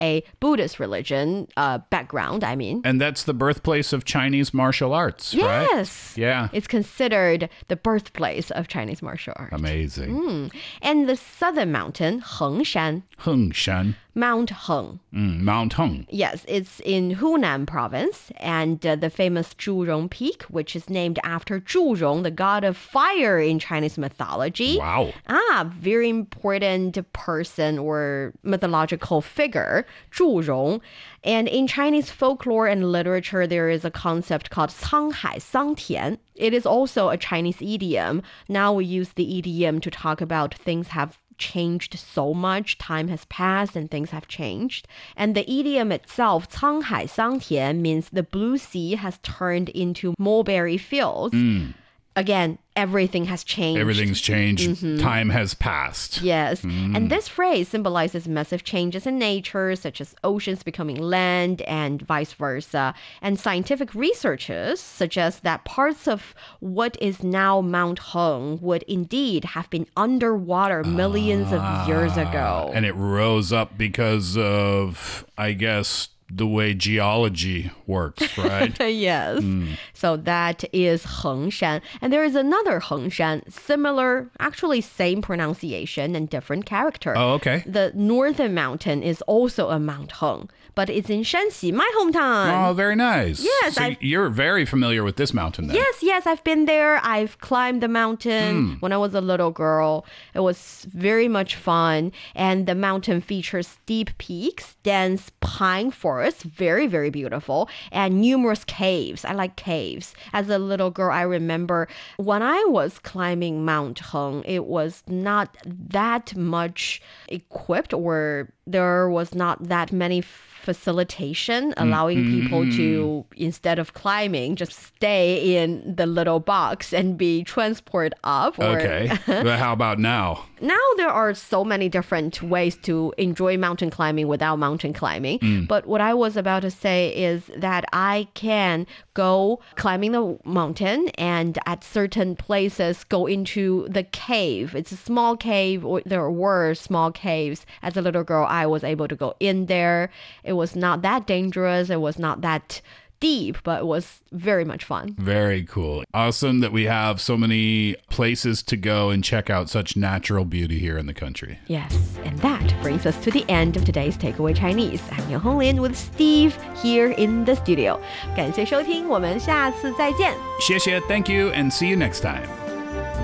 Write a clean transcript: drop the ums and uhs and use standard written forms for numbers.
a Buddhist religion background, I mean. And that's the birthplace of Chinese martial arts, right? Yes. Yeah. It's considered the birthplace of Chinese martial arts. Amazing. And the southern mountain, Hengshan, Hengshan. Mount Heng. Mount Heng. Yes, it's in Hunan province, and the famous Zhurong Peak, which is named after Zhurong, the god of fire in Chinese mythology. Wow. Very important person or mythological figure, 祝融. And in Chinese folklore and literature, there is a concept called 沧海桑田. It is also a Chinese idiom. Now we use the idiom to talk about things have changed so much. Time has passed and things have changed. And the idiom itself, 沧海桑田, means the blue sea has turned into mulberry fields. Again, everything has changed. Everything's changed. Time has passed. Yes. And this phrase symbolizes massive changes in nature, such as oceans becoming land and vice versa. And scientific researchers suggest that parts of what is now Mount Heng would indeed have been underwater millions of years ago. And it rose up because of, I guess, the way geology works, right? Yes. So that is Hengshan. And there is another Hengshan, similar, actually same pronunciation and different character. Oh, okay. The northern mountain is also a Mount Heng, but it's in Shanxi, my hometown. Oh, very nice. Yes, So you're very familiar with this mountain then. Yes, I've been there. I've climbed the mountain when I was a little girl. It was very much fun. And the mountain features steep peaks, dense pine forests, very, very beautiful, and numerous caves. I like caves. As a little girl, I remember when I was climbing Mount Heng, it was not that much equipped, or there was not that many facilitation allowing people to, instead of climbing, just stay in the little box and be transported up. Okay. But how about now? Now there are so many different ways to enjoy mountain climbing without mountain climbing. But what I was about to say is that I can go climbing the mountain and at certain places go into the cave. It's a small cave, or there were small caves. As a little girl, I was able to go in there. It was not that dangerous. It was not that deep, but it was very much fun. Very cool. Awesome that we have so many places to go and check out such natural beauty here in the country. Yes, and that brings us to the end of today's Takeaway Chinese. I'm Yang Honglin with Steve here in the studio. 感谢收听，我们下次再见。 谢谢, thank you, and see you next time.